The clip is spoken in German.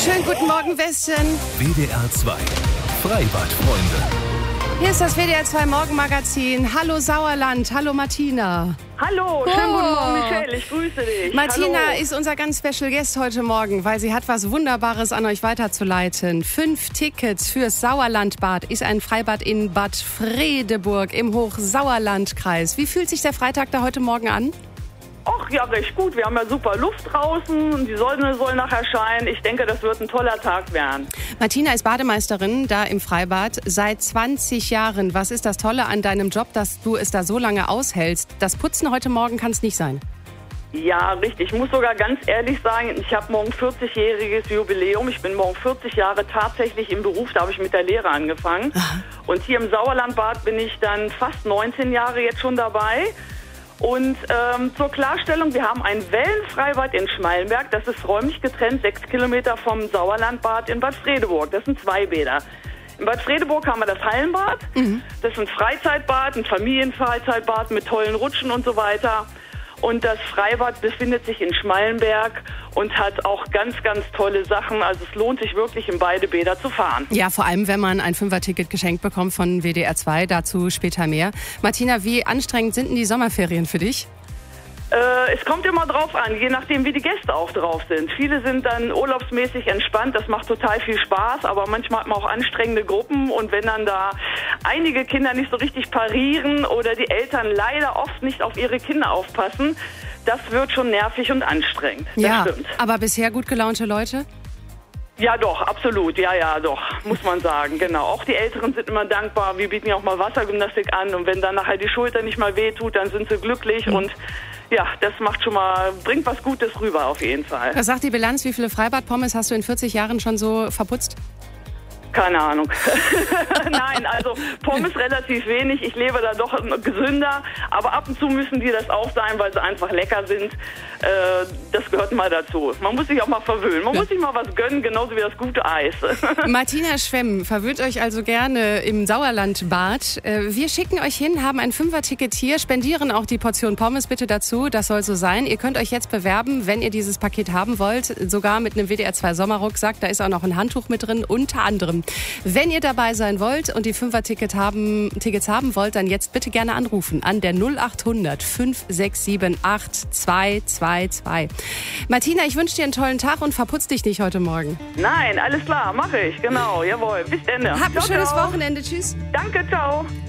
Schönen guten Morgen, Westen. WDR 2 Freibadfreunde. Hier ist das WDR 2 Morgenmagazin. Hallo Sauerland, hallo Martina. Hallo, schönen guten Morgen, Michelle, ich grüße dich. Martina Hallo. ist unser ganz Special Guest heute Morgen, weil sie hat was Wunderbares an euch weiterzuleiten. 5 Tickets fürs Sauerlandbad ist ein Freibad in Bad Fredeburg im Hochsauerlandkreis. Wie fühlt sich der Freitag da heute Morgen an? Ach ja, recht gut. Wir haben ja super Luft draußen und die Sonne soll nachher scheinen. Ich denke, das wird ein toller Tag werden. Martina ist Bademeisterin da im Freibad seit 20 Jahren. Was ist das Tolle an deinem Job, dass du es da so lange aushältst? Das Putzen heute Morgen kann es nicht sein. Ja, richtig. Ich muss sogar ganz ehrlich sagen, ich habe morgen 40-jähriges Jubiläum. Ich bin morgen 40 Jahre tatsächlich im Beruf. Da habe ich mit der Lehre angefangen. Aha. Und hier im Sauerlandbad bin ich dann fast 19 Jahre jetzt schon dabei. Und zur Klarstellung, wir haben ein Wellenfreibad in Schmallenberg. Das ist räumlich getrennt, 6 Kilometer vom Sauerlandbad in Bad Fredeburg. Das sind 2 Bäder. In Bad Fredeburg haben wir das Hallenbad. Das ist ein Freizeitbad, ein Familienfreizeitbad mit tollen Rutschen und so weiter. Und das Freibad befindet sich in Schmallenberg und hat auch ganz, ganz tolle Sachen. Also es lohnt sich wirklich, in beide Bäder zu fahren. Ja, vor allem, wenn man ein 5er-Ticket geschenkt bekommt von WDR 2. Dazu später mehr. Martina, wie anstrengend sind denn die Sommerferien für dich? Es kommt immer drauf an, je nachdem, wie die Gäste auch drauf sind. Viele sind dann urlaubsmäßig entspannt, das macht total viel Spaß, aber manchmal hat man auch anstrengende Gruppen und wenn dann da einige Kinder nicht so richtig parieren oder die Eltern leider oft nicht auf ihre Kinder aufpassen, das wird schon nervig und anstrengend. Das stimmt. Aber bisher gut gelaunte Leute? Ja, doch, absolut. Ja, doch, muss man sagen, genau. Auch die Älteren sind immer dankbar. Wir bieten ja auch mal Wassergymnastik an und wenn dann nachher die Schulter nicht mal wehtut, dann sind sie glücklich und ja, das macht schon mal, bringt was Gutes rüber auf jeden Fall. Was sagt die Bilanz? Wie viele Freibad-Pommes hast du in 40 Jahren schon so verputzt? Keine Ahnung. Nein, also Pommes relativ wenig. Ich lebe da doch gesünder. Aber ab und zu müssen die das auch sein, weil sie einfach lecker sind. Das gehört mal dazu. Man muss sich auch mal verwöhnen. Man muss sich mal was gönnen, genauso wie das gute Eis. Martina Schwemm verwöhnt euch also gerne im Sauerlandbad. Wir schicken euch hin, haben ein 5er-Ticket hier, spendieren auch die Portion Pommes bitte dazu. Das soll so sein. Ihr könnt euch jetzt bewerben, wenn ihr dieses Paket haben wollt. Sogar mit einem WDR 2 Sommerrucksack. Da ist auch noch ein Handtuch mit drin, unter anderem. Wenn ihr dabei sein wollt und die 5er-Tickets haben wollt, dann jetzt bitte gerne anrufen an der 0800 567 8222. Martina, ich wünsche dir einen tollen Tag und verputz dich nicht heute Morgen. Nein, alles klar, mache ich, genau, jawohl. Bis dann. Habt ein schönes Wochenende, tschüss. Danke, ciao.